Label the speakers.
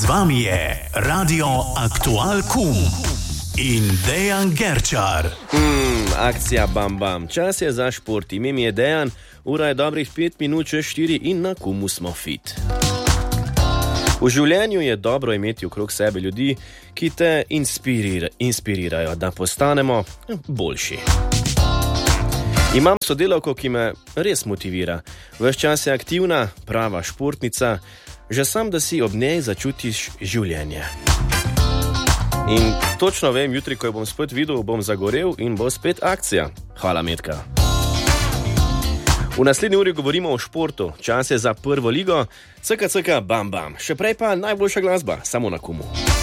Speaker 1: vami je Radio Aktual Kum in Dejan Gerčar.
Speaker 2: Akcija bam bam. Čas je za šport. Ime mi je Dejan, ura je dobrih 5 minut čez 4 in na Kumu smo fit. V življenju je dobro imeti okrog sebe ljudi, ki te inspirirajo, da postanemo boljši. Imam sodelavko, ki me res motivira. Ves čas je aktivna, prava športnica, že sam, da si ob njej začutiš življenje. In točno vem, jutri, ko jo bom spet videl, bom zagorel in bo spet akcija. Hvala, Metka. V naslednji uri govorimo o športu. Čas je za prvo ligo. Cka, bam bam. Še prej pa najboljša glasba, samo na Kumu.